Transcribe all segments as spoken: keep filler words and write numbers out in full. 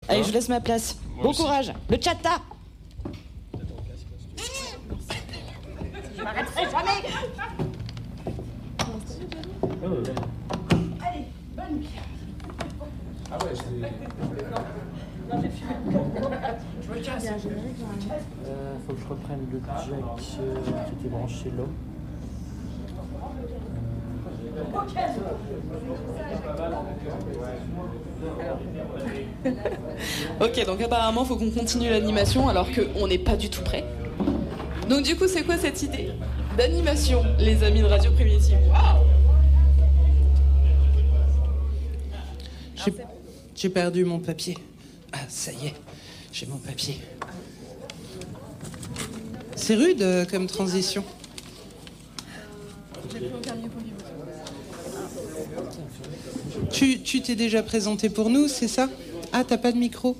Allez, je vous laisse ma place. Moi bon aussi. courage. Le tchata. Je m'arrêterai jamais. Allez, bonne. Ah ouais, c'est... Non, j'ai fumé. Je me casse. Euh, faut que je reprenne le jack euh, qui était branché là. Ok, donc apparemment, faut qu'on continue l'animation alors qu'on n'est pas du tout prêt. Donc du coup, c'est quoi cette idée d'animation, les amis de Radio Primitive? Waouh! J'ai, j'ai perdu mon papier. Ah, ça y est, j'ai mon papier. C'est rude euh, comme transition. Tu, tu t'es déjà présenté pour nous, c'est ça? Ah, t'as pas de micro?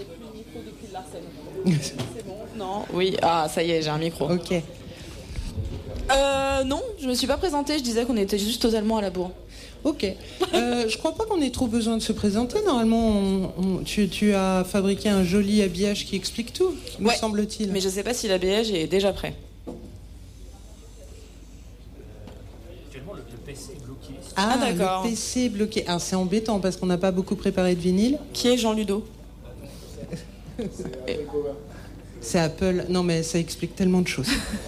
C'est bon? Non? Oui. Ah, ça y est, j'ai un micro. Ok. Euh, non, je me suis pas présentée, je disais qu'on était juste aux Allemands à la bourre. Ok. Euh, je crois pas qu'on ait trop besoin de se présenter. Normalement, on, on, tu, tu as fabriqué un joli habillage qui explique tout, me Ouais, semble-t-il. mais je sais pas si l'habillage est déjà prêt. Actuellement, le, le P C est bloqué. Ah, Ah, d'accord. le P C est bloqué. Ah, c'est embêtant parce qu'on n'a pas beaucoup préparé de vinyle. Qui est Jean Ludo? C'est Apple. Non, mais ça explique tellement de choses.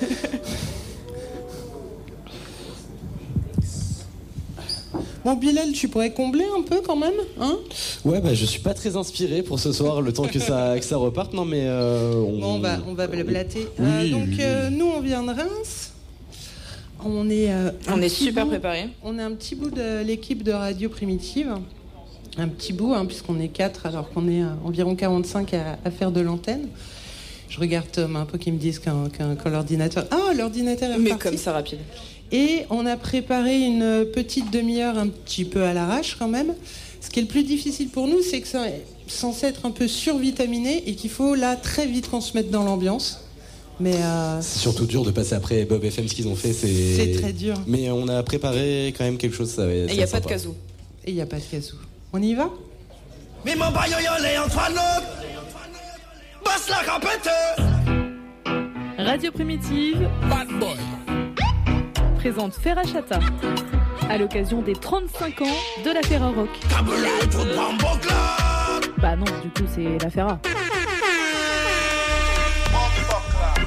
Bon, Bilal, tu pourrais combler un peu quand même, hein? Ouais, bah je suis pas très inspiré pour ce soir, le temps que ça, que ça reparte. Non, mais euh, on... Bon, on va, on va blablater. Oui, Euh, oui, donc, oui. euh, nous, on vient de Reims. On est, euh, un On est petit super bout- préparés. On est un petit bout de l'équipe de Radio Primitive. Un petit bout, hein, puisqu'on est quatre, alors qu'on est euh, environ quarante-cinq à, à faire de l'antenne. Je regarde Tom un peu qui me disent qu'un, qu'un, que l'ordinateur... Ah, l'ordinateur est Mais reparti. comme ça, rapide. Et on a préparé une petite demi-heure un petit peu à l'arrache quand même. Ce qui est le plus difficile pour nous, c'est que ça est censé être un peu survitaminé et qu'il faut là très vite qu'on se mette dans l'ambiance. Mais euh, C'est surtout dur de passer après Bob F M, ce qu'ils ont fait. C'est... c'est très dur. Mais on a préparé quand même quelque chose, ça va être Et il n'y a sympa. pas de casou. Et il n'y a pas de casou. On y va? Mais mon baillot les Antoine Basse la campette. Radio Primitive Bad boy. présente Ferrachata à l'occasion des trente-cinq ans de la Ferra Rock. Tabelay pour Bambocla. Bah non, du coup c'est la Ferra.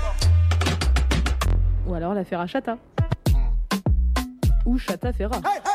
Ou alors la Ferrachata. Ou Chata Ferra. Hey, hey.